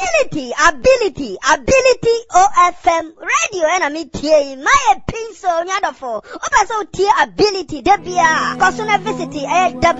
ability OFM radio and me tie my pencil nyadofo opa so tie ability debia kosuna visit